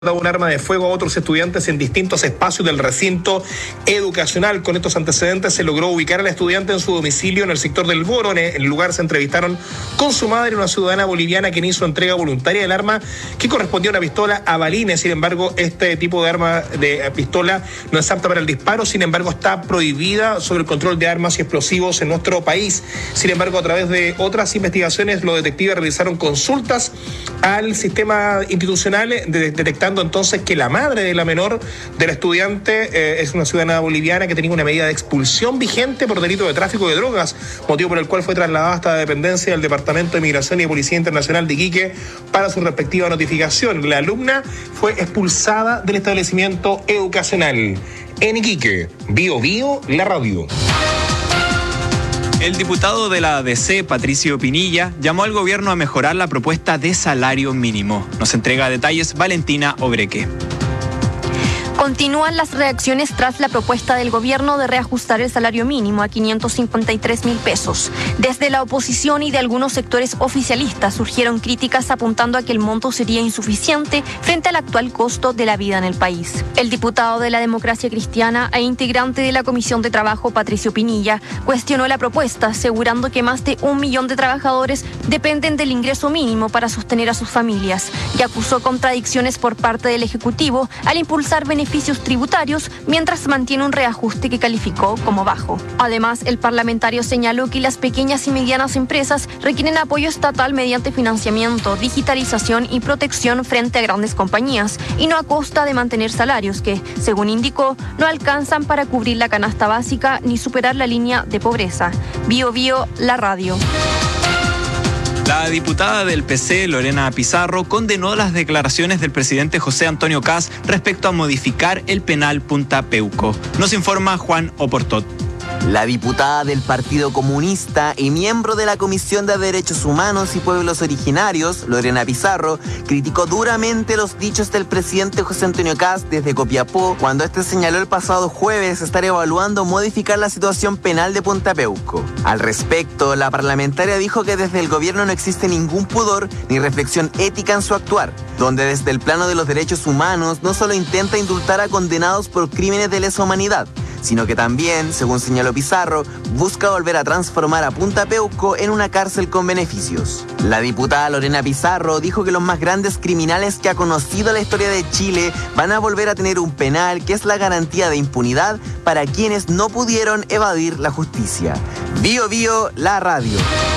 dado un arma de fuego a otros estudiantes en distintos espacios del recinto educacional. Con estos antecedentes se logró ubicar al estudiante en su domicilio en el sector del Boro. En el lugar se entrevistaron con su madre, una ciudadana boliviana quien hizo entrega voluntaria del arma que correspondía a una pistola a balines. Sin embargo, este tipo de arma de pistola no es apta para el disparo, sin embargo está prohibida sobre el control de armas y explosivos en nuestro país. Sin embargo, a través de otras investigaciones, los detectives realizaron consultas al sistema institucional detectando entonces que la madre de la menor del estudiante es una ciudadana boliviana que tenía una medida de expulsión vigente por delito de tráfico de drogas, motivo por el cual fue trasladada hasta la dependencia del Departamento de Migración y Policía Internacional de Iquique para su respectiva notificación. La alumna fue expulsada del establecimiento educacional. En Iquique, Bio Bio, la radio. El diputado de la ADC, Patricio Pinilla, llamó al gobierno a mejorar la propuesta de salario mínimo. Nos entrega detalles Valentina Obreque. Continúan las reacciones tras la propuesta del gobierno de reajustar el salario mínimo a 553.000 pesos. Desde la oposición y de algunos sectores oficialistas surgieron críticas apuntando a que el monto sería insuficiente frente al actual costo de la vida en el país. El diputado de la Democracia Cristiana e integrante de la Comisión de Trabajo, Patricio Pinilla, cuestionó la propuesta, asegurando que más de 1 millón de trabajadores dependen del ingreso mínimo para sostener a sus familias, y acusó contradicciones por parte del Ejecutivo al impulsar beneficios tributarios mientras mantiene un reajuste que calificó como bajo. Además, el parlamentario señaló que las pequeñas y medianas empresas requieren apoyo estatal mediante financiamiento, digitalización y protección frente a grandes compañías, y no a costa de mantener salarios que, según indicó, no alcanzan para cubrir la canasta básica ni superar la línea de pobreza. Bio Bio, la radio. La diputada del PC, Lorena Pizarro, condenó las declaraciones del presidente José Antonio Kast respecto a modificar el penal Punta Peuco. Nos informa Juan Oportot. La diputada del Partido Comunista y miembro de la Comisión de Derechos Humanos y Pueblos Originarios, Lorena Pizarro, criticó duramente los dichos del presidente José Antonio Kast desde Copiapó, cuando este señaló el pasado jueves estar evaluando modificar la situación penal de Punta Peuco. Al respecto, la parlamentaria dijo que desde el gobierno no existe ningún pudor ni reflexión ética en su actuar, donde desde el plano de los derechos humanos no solo intenta indultar a condenados por crímenes de lesa humanidad, sino que también, según señaló Pizarro, busca volver a transformar a Punta Peuco en una cárcel con beneficios. La diputada Lorena Pizarro dijo que los más grandes criminales que ha conocido la historia de Chile van a volver a tener un penal que es la garantía de impunidad para quienes no pudieron evadir la justicia. Bio Bio, la radio.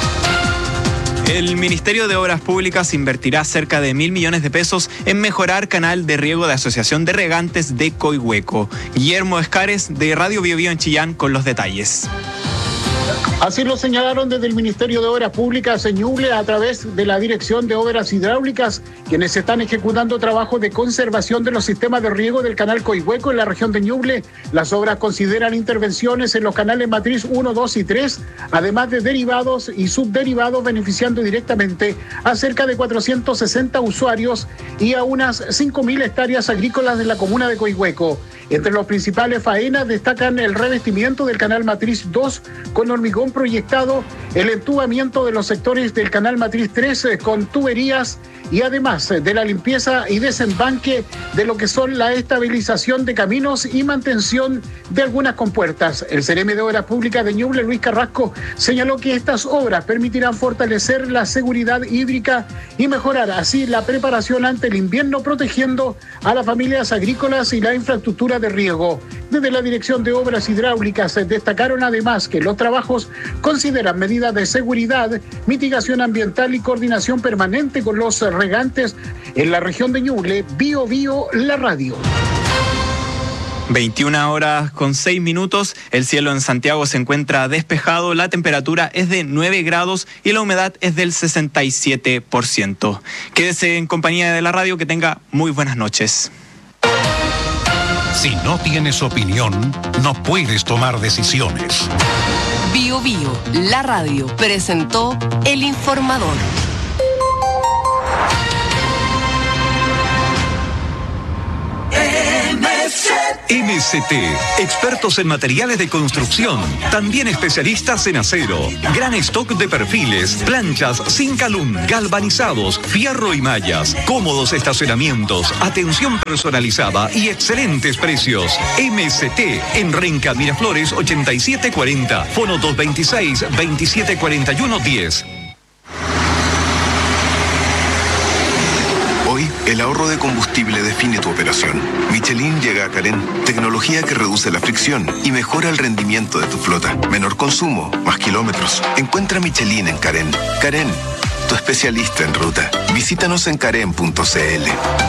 El Ministerio de Obras Públicas invertirá cerca de 1.000 millones de pesos en mejorar canal de riego de Asociación de Regantes de Coihueco. Guillermo Escares, de Radio Bio Bio en Chillán, con los detalles. Así lo señalaron desde el Ministerio de Obras Públicas en Ñuble a través de la Dirección de Obras Hidráulicas, quienes están ejecutando trabajos de conservación de los sistemas de riego del canal Coihueco en la región de Ñuble. Las obras consideran intervenciones en los canales matriz 1, 2 y 3, además de derivados y subderivados, beneficiando directamente a cerca de 460 usuarios y a unas 5.000 hectáreas agrícolas de la comuna de Coihueco. Entre los principales faenas destacan el revestimiento del canal matriz 2 con hormigón proyectado, el entubamiento de los sectores del canal matriz 3 con tuberías y además de la limpieza y desembanque de lo que son la estabilización de caminos y mantención de algunas compuertas. El CRM de Obras Públicas de Ñuble, Luis Carrasco, señaló que estas obras permitirán fortalecer la seguridad hídrica y mejorar así la preparación ante el invierno, protegiendo a las familias agrícolas y la infraestructura de riego. Desde la Dirección de Obras Hidráulicas destacaron además que los trabajos consideran medidas de seguridad, mitigación ambiental y coordinación permanente con los regantes en la región de Ñuble. Bio Bio, la radio. 21:06. El cielo en Santiago se encuentra despejado, la temperatura es de 9 grados y la humedad es del 67%. Quédese en compañía de la radio, que tenga muy buenas noches. Si no tienes opinión, no puedes tomar decisiones. Bio Bio, la radio, presentó El Informador. MZ MCT, expertos en materiales de construcción, también especialistas en acero. Gran stock de perfiles, planchas sin calum, galvanizados, fierro y mallas, cómodos estacionamientos, atención personalizada y excelentes precios. MCT en Renca Miraflores 8740, fono 226-2741-10. Hoy, el ahorro de combustible define tu operación. Michelin llega a Carén, tecnología que reduce la fricción y mejora el rendimiento de tu flota. Menor consumo, más kilómetros. Encuentra Michelin en Carén. Carén, tu especialista en ruta. Visítanos en carén.cl.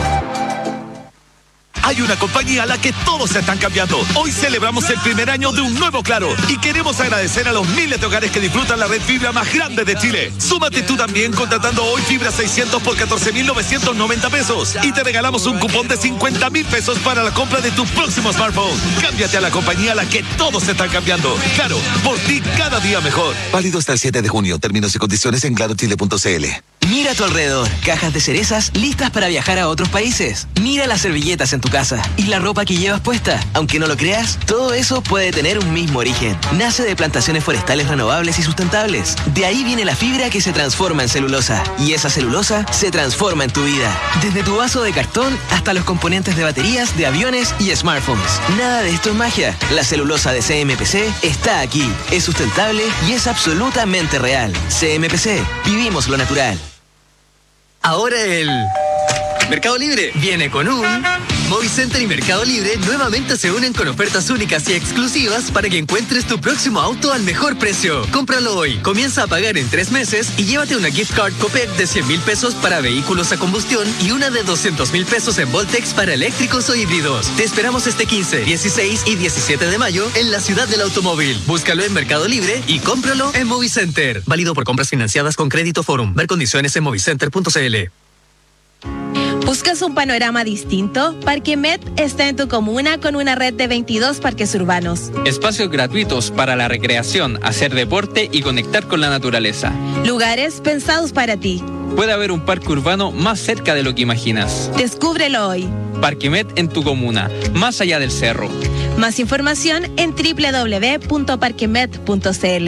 Hay una compañía a la que todos se están cambiando. Hoy celebramos el primer año de un nuevo Claro y queremos agradecer a los miles de hogares que disfrutan la red fibra más grande de Chile. Súmate tú también contratando hoy fibra 600 por 14.990 pesos y te regalamos un cupón de 50.000 pesos para la compra de tu próximo smartphone. Cámbiate a la compañía a la que todos se están cambiando. Claro, por ti cada día mejor. Válido hasta el 7 de junio. Términos y condiciones en clarochile.cl. Mira a tu alrededor, cajas de cerezas listas para viajar a otros países. Mira las servilletas en tu casa y la ropa que llevas puesta. Aunque no lo creas, todo eso puede tener un mismo origen. Nace de plantaciones forestales renovables y sustentables. De ahí viene la fibra que se transforma en celulosa. Y esa celulosa se transforma en tu vida. Desde tu vaso de cartón hasta los componentes de baterías, de aviones y smartphones. Nada de esto es magia. La celulosa de CMPC está aquí. Es sustentable y es absolutamente real. CMPC, vivimos lo natural. Ahora el Mercado Libre viene con un Movicenter y Mercado Libre nuevamente se unen con ofertas únicas y exclusivas para que encuentres tu próximo auto al mejor precio. Cómpralo hoy, comienza a pagar en 3 meses y llévate una gift card Copec de 100.000 pesos para vehículos a combustión y una de 200.000 pesos en Voltex para eléctricos o híbridos. Te esperamos este 15, 16 y 17 de mayo en la ciudad del automóvil. Búscalo en Mercado Libre y cómpralo en Movicenter. Válido por compras financiadas con Crédito Forum. Ver condiciones en movicenter.cl. ¿Buscas un panorama distinto? Parque Met está en tu comuna con una red de 22 parques urbanos. Espacios gratuitos para la recreación, hacer deporte y conectar con la naturaleza. Lugares pensados para ti. Puede haber un parque urbano más cerca de lo que imaginas. Descúbrelo hoy. Parque Met en tu comuna, más allá del cerro. Más información en www.parquemet.cl.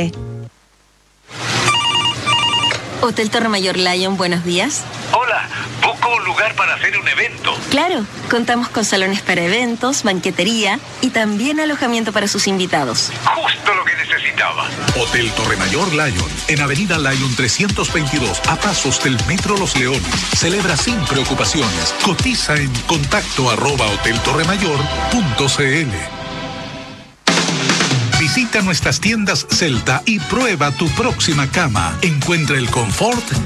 Hotel Torre Mayor Lion, buenos días. Hola, busco un lugar para hacer un evento. Claro, contamos con salones para eventos, banquetería y también alojamiento para sus invitados. Justo lo que necesitaba. Hotel Torre Mayor Lion, en Avenida Lion 322, a pasos del Metro Los Leones. Celebra sin preocupaciones. Cotiza en contacto@hoteltorremayor.cl. Visita nuestras tiendas Celta y prueba tu próxima cama. Encuentra el confort